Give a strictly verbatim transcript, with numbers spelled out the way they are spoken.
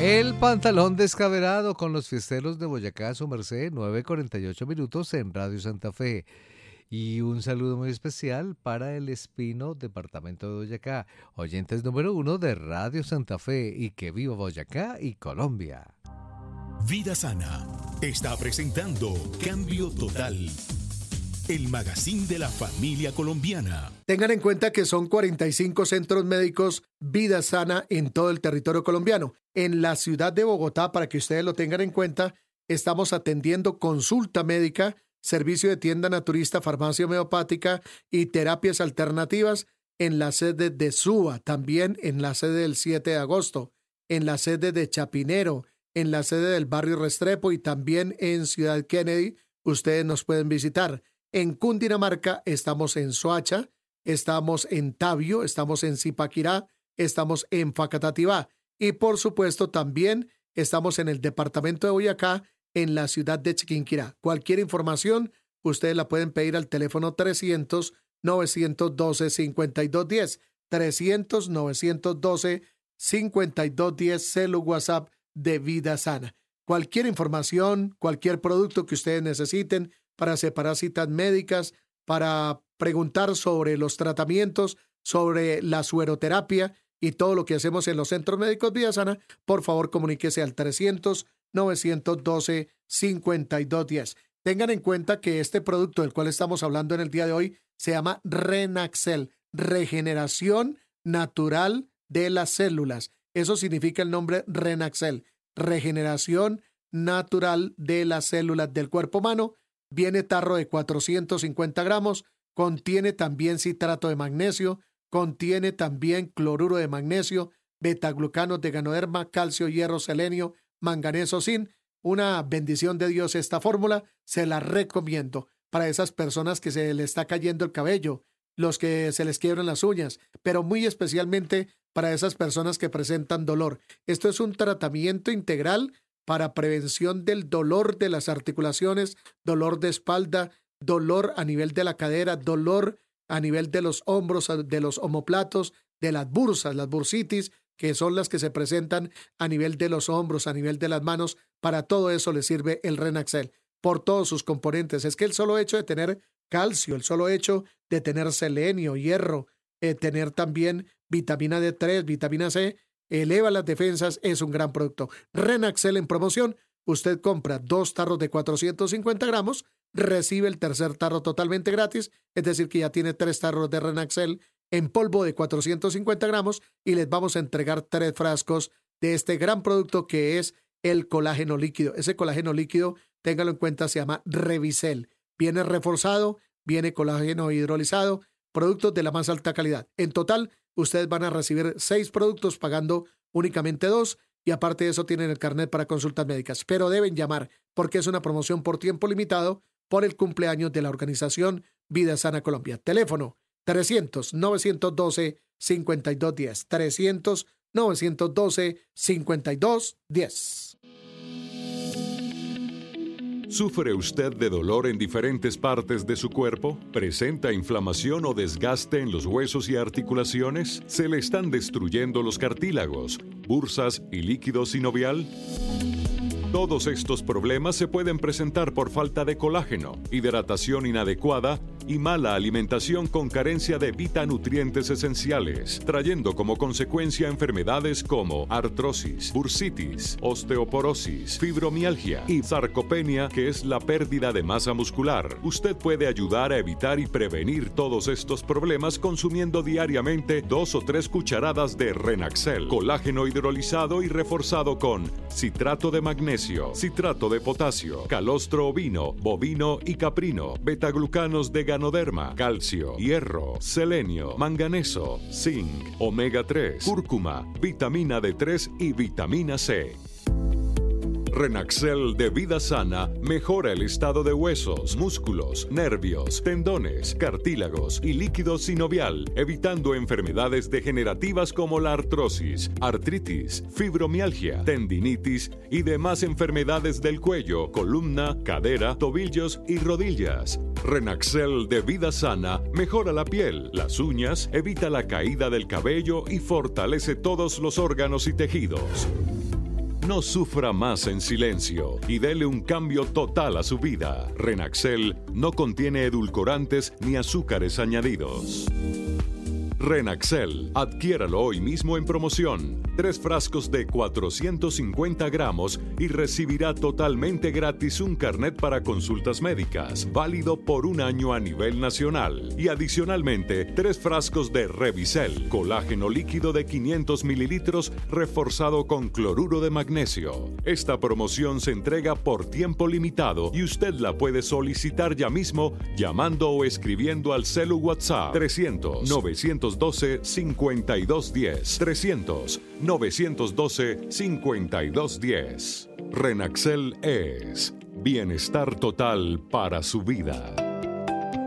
El pantalón descabelado con los fiesteros de Boyacá, su merced, nueve cuarenta y ocho minutos en Radio Santa Fe. Y un saludo muy especial para el Espino, departamento de Boyacá, oyentes número uno de Radio Santa Fe, y que viva Boyacá y Colombia. Vida Sana está presentando Cambio Total, el magazine de la familia colombiana. Tengan en cuenta que son cuarenta y cinco centros médicos Vida Sana en todo el territorio colombiano. En la ciudad de Bogotá, para que ustedes lo tengan en cuenta, estamos atendiendo consulta médica, servicio de tienda naturista, farmacia homeopática y terapias alternativas en la sede de Suba, también en la sede del siete de agosto, en la sede de Chapinero, en la sede del barrio Restrepo y también en Ciudad Kennedy. Ustedes nos pueden visitar. En Cundinamarca estamos en Soacha, estamos en Tabio, estamos en Zipaquirá, estamos en Facatativá y por supuesto también estamos en el departamento de Boyacá, en la ciudad de Chiquinquirá. Cualquier información ustedes la pueden pedir al teléfono trescientos, novecientos doce, cincuenta y dos diez, trescientos, novecientos doce, cincuenta y dos diez, celu WhatsApp de Vida Sana. Cualquier información, cualquier producto que ustedes necesiten para separar citas médicas, para preguntar sobre los tratamientos, sobre la sueroterapia y todo lo que hacemos en los centros médicos Vida Sana, por favor comuníquese al trescientos, novecientos doce, cincuenta y dos diez. Tengan en cuenta que este producto del cual estamos hablando en el día de hoy se llama Renaxel, regeneración natural de las células. Eso significa el nombre Renaxel, regeneración natural de las células del cuerpo humano. Viene tarro de cuatrocientos cincuenta gramos, contiene también citrato de magnesio, contiene también cloruro de magnesio, betaglucanos de ganoderma, calcio, hierro, selenio, manganeso, zinc. Una bendición de Dios esta fórmula, se la recomiendo para esas personas que se les está cayendo el cabello, los que se les quiebran las uñas, pero muy especialmente para esas personas que presentan dolor. Esto es un tratamiento integral para prevención del dolor de las articulaciones, dolor de espalda, dolor a nivel de la cadera, dolor a nivel de los hombros, de los omóplatos, de las bursas, las bursitis, que son las que se presentan a nivel de los hombros, a nivel de las manos. Para todo eso le sirve el Renaxel, por todos sus componentes. Es que el solo hecho de tener calcio, el solo hecho de tener selenio, hierro, eh, tener también vitamina D tres, vitamina C, eleva las defensas, es un gran producto. Renaxel en promoción, usted compra dos tarros de cuatrocientos cincuenta gramos, recibe el tercer tarro totalmente gratis, es decir que ya tiene tres tarros de Renaxel en polvo de cuatrocientos cincuenta gramos y les vamos a entregar tres frascos de este gran producto que es el colágeno líquido. Ese colágeno líquido, téngalo en cuenta, se llama Revicel. Viene reforzado, viene colágeno hidrolizado, productos de la más alta calidad. En total, ustedes van a recibir seis productos pagando únicamente dos y aparte de eso tienen el carnet para consultas médicas. Pero deben llamar porque es una promoción por tiempo limitado por el cumpleaños de la organización Vida Sana Colombia. Teléfono trescientos, novecientos doce, cincuenta y dos diez. trescientos, novecientos doce, cincuenta y dos diez. ¿Sufre usted de dolor en diferentes partes de su cuerpo? ¿Presenta inflamación o desgaste en los huesos y articulaciones? ¿Se le están destruyendo los cartílagos, bursas y líquido sinovial? Todos estos problemas se pueden presentar por falta de colágeno, hidratación inadecuada y mala alimentación con carencia de vitanutrientes esenciales, trayendo como consecuencia enfermedades como artrosis, bursitis, osteoporosis, fibromialgia y sarcopenia, que es la pérdida de masa muscular. Usted puede ayudar a evitar y prevenir todos estos problemas consumiendo diariamente dos o tres cucharadas de Renaxel, colágeno hidrolizado y reforzado con citrato de magnesio, citrato de potasio, calostro ovino, bovino y caprino, betaglucanos de ganoderma, calcio, hierro, selenio, manganeso, zinc, omega tres, cúrcuma, vitamina D tres y vitamina C. Renaxel de Vida Sana mejora el estado de huesos, músculos, nervios, tendones, cartílagos y líquido sinovial, evitando enfermedades degenerativas como la artrosis, artritis, fibromialgia, tendinitis y demás enfermedades del cuello, columna, cadera, tobillos y rodillas. Renaxel de Vida Sana mejora la piel, las uñas, evita la caída del cabello y fortalece todos los órganos y tejidos. No sufra más en silencio y dele un cambio total a su vida. Renaxel no contiene edulcorantes ni azúcares añadidos. Renaxel, adquiéralo hoy mismo en promoción. Tres frascos de cuatrocientos cincuenta gramos y recibirá totalmente gratis un carnet para consultas médicas, válido por un año a nivel nacional. Y adicionalmente, tres frascos de Revisel, colágeno líquido de quinientos mililitros reforzado con cloruro de magnesio. Esta promoción se entrega por tiempo limitado y usted la puede solicitar ya mismo llamando o escribiendo al celu WhatsApp trescientos, novecientos doce, cincuenta y dos diez, trescientos, novecientos doce, cincuenta y dos diez. Renaxel es bienestar total para su vida.